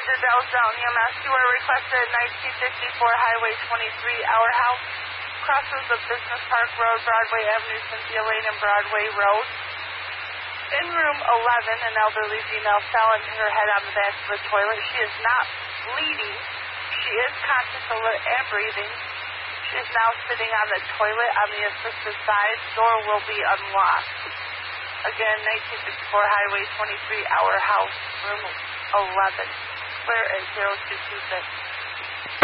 to Dallas Mountain EMS. You are requested at 1954 Highway 23, Our House, crosses of Business Park Road, Broadway Avenue, Cynthia Lane, and Broadway Road. In room 11, an elderly female fell and hit her head on the back of the toilet. She is not bleeding. She is conscious and breathing. She is now sitting on the toilet on the assisted side. Door will be unlocked. Again, 1954 Highway 23, Our House, room 11. Clear at 0226.